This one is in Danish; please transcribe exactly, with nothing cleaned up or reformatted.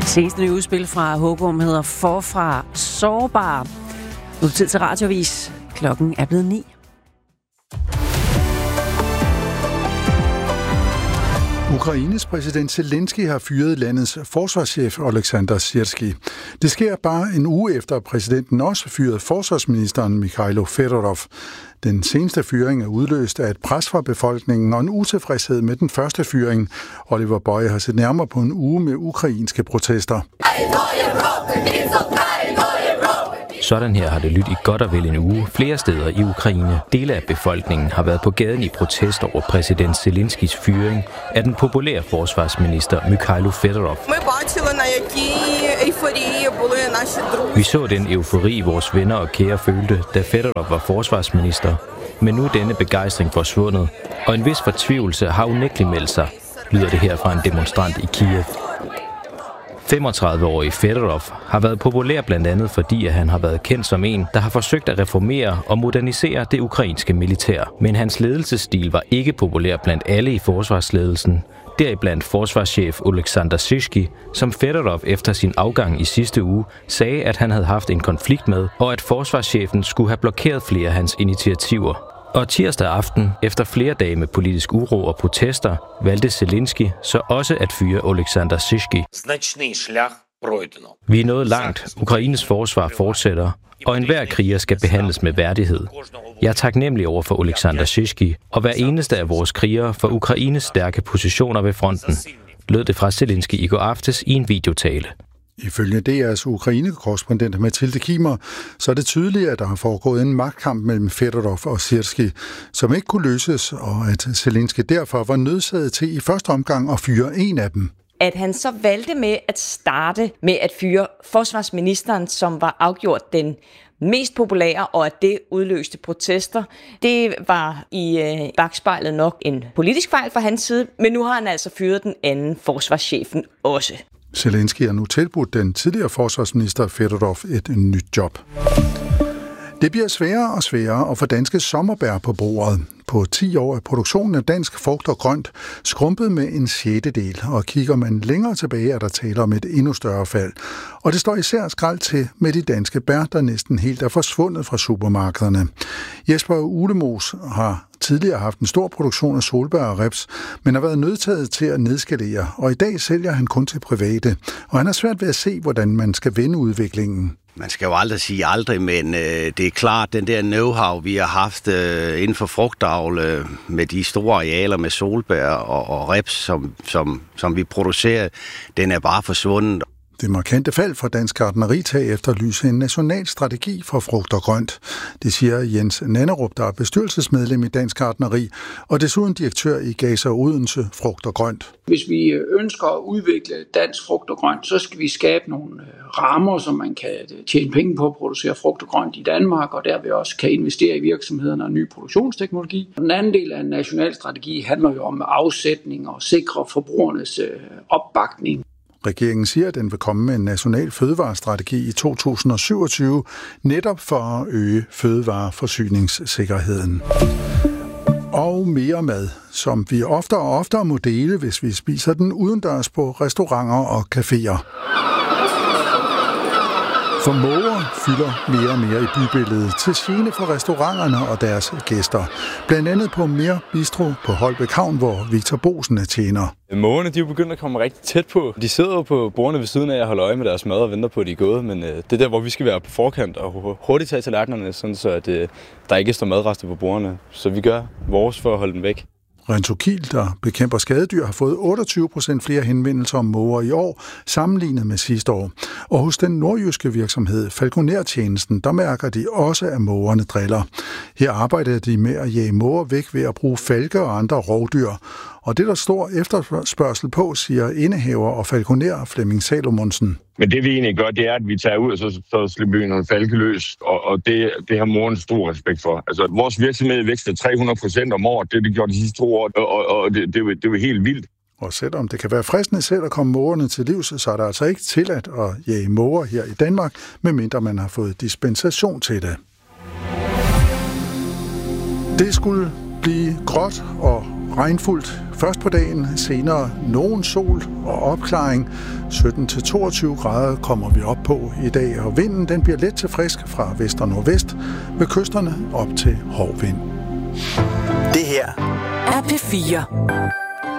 Seneste nye udspil fra Hågum hedder Forfra Sårbar. Nu er tid til radiovis. Klokken er blevet ni. Ukraines præsident Zelensky har fyret landets forsvarschef Oleksandr Syrskij. Det sker bare en uge efter, at præsidenten også fyrede forsvarsministeren Mikhailo Fedorov. Den seneste fyring er udløst af et pres fra befolkningen og en utilfredshed med den første fyring. Oliver Boye har set nærmere på en uge med ukrainske protester. Sådan her har det lyttet i godt og vel en uge flere steder i Ukraine. Dele af befolkningen har været på gaden i protest over præsident Zelenskys fyring af den populære forsvarsminister Mikhailo Fedorov. Vi så den eufori, vores venner og kære følte, da Fedorov var forsvarsminister. Men nu er denne begejstring forsvundet, og en vis fortvivlelse har unægteligt meldt sig, lyder det her fra en demonstrant i Kiev. femogtredive-årige Fedorov har været populær blandt andet fordi, at han har været kendt som en, der har forsøgt at reformere og modernisere det ukrainske militær. Men hans ledelsesstil var ikke populær blandt alle i forsvarsledelsen. Deriblandt forsvarschef Oleksandr Syrskij, som Fedorov efter sin afgang i sidste uge sagde, at han havde haft en konflikt med, og at forsvarschefen skulle have blokeret flere af hans initiativer. Og tirsdag aften, efter flere dage med politisk uro og protester, valgte Zelensky så også at fyre Oleksandr Syrskij. Vi er nået langt. Ukraines forsvar fortsætter, og enhver kriger skal behandles med værdighed. Jeg er taknemmelig over for Oleksandr Syrskij og hver eneste af vores krigere for Ukraines stærke positioner ved fronten, lød det fra Zelensky i går aftes i en videotale. Ifølge D R's Ukraine-korrespondent Mathilde Kimer, så er det tydeligt, at der har foregået en magtkamp mellem Fedorov og Syrskij, som ikke kunne løses, og at Zelensky derfor var nødsaget til i første omgang at fyre en af dem. At han så valgte med at starte med at fyre forsvarsministeren, som var afgjort den mest populære, og at det udløste protester, det var i øh, bagspejlet nok en politisk fejl fra hans side, men nu har han altså fyret den anden, forsvarschefen, også. Zelensky har nu tilbudt den tidligere forsvarsminister Fedorov et nyt job. Det bliver sværere og sværere at få danske sommerbær på bordet. På ti år er produktionen af dansk frugt og grønt skrumpet med en sjettedel, og kigger man længere tilbage, er der tale om et endnu større fald. Og det står især skralt til med de danske bær, der næsten helt er forsvundet fra supermarkederne. Jesper Ulemos har tidligere haft en stor produktion af solbær og reps, men har været nødtaget til at nedskalere, og i dag sælger han kun til private. Og han har svært ved at se, hvordan man skal vende udviklingen. Man skal jo aldrig sige aldrig, men øh, det er klart, den der know-how, vi har haft øh, inden for frugtavl øh, med de store arealer med solbær og, og reps, som, som, som vi producerer, den er bare forsvundet. Det markante fald fra Dansk Gartneri tager efterlyser en national strategi for frugt og grønt. Det siger Jens Nannerup, der er bestyrelsesmedlem i Dansk Gartneri, og desuden direktør i Gaza Odense Frugt og Grønt. Hvis vi ønsker at udvikle dansk frugt og grønt, så skal vi skabe nogle rammer, som man kan tjene penge på at producere frugt og grønt i Danmark, og derved også kan investere i virksomhederne og ny produktionsteknologi. Den anden del af en national strategi handler jo om afsætning og sikre forbrugernes opbakning. Regeringen siger, at den vil komme med en national fødevarestrategi i to tusind og syvogtyve, netop for at øge fødevareforsyningssikkerheden. Og mere mad, som vi oftere og oftere må dele, hvis vi spiser den udendørs på restauranter og caféer. For måger fylder mere og mere i bybilledet til gene for restauranterne og deres gæster. Blandt andet på Mere Bistro på Holbæk Havn, hvor Victor Bosen er tjener. Mågerne de er jo begyndt at komme rigtig tæt på. De sidder jo på bordene ved siden af og holder øje med deres mad og venter på, at de er gået. Men det er der, hvor vi skal være på forkant og hurtigt tage tallerkenerne, sådan så at der ikke står madrester på bordene. Så vi gør vores for at holde dem væk. Rentokil, der bekæmper skadedyr, har fået otteogtyve procent flere henvendelser om måger i år, sammenlignet med sidste år. Og hos den nordjyske virksomhed Falconer-tjenesten, der mærker de også, at mågerne driller. Her arbejder de med at jage måger væk ved at bruge falke og andre rovdyr. Og det er der stor efterspørgsel på, siger indehaver og falconer Flemming Salomonsen. Men det vi egentlig gør, det er, at vi tager ud, og så, så slipper vi nogle falke løs, og, og det, det har mågerne stor respekt for. Altså, vores virksomhed vækster tre hundrede procent om året, det er det gjort de sidste to år, og, og, og det, det, det er helt vildt. Og selvom det kan være fristende selv at komme mågerne til livs, så er der altså ikke tilladt at jage måger her i Danmark, medmindre man har fået dispensation til det. Det skulle blive gråt og regnfuldt først på dagen, senere nogen sol og opklaring. sytten til toogtyve grader kommer vi op på i dag, og vinden den bliver let til frisk fra vest og nordvest, ved kysterne op til hård vind. Det her er P fire.